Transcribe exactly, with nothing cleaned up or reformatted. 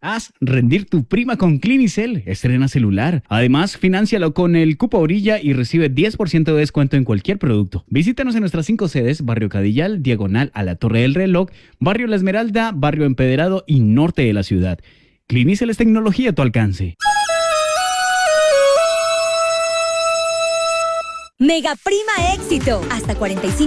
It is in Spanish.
Haz rendir tu prima con Clinicel. Estrena celular. Además, fináncialo con el cupo Orilla y recibe diez por ciento de descuento en cualquier producto. Visítanos en nuestras cinco sedes: Barrio Cadillal, Diagonal a la Torre del Reloj, Barrio La Esmeralda, Barrio Empedrado y Norte de la ciudad. Clinicel es tecnología a tu alcance. Mega Prima Éxito. Hasta cuarenta y cinco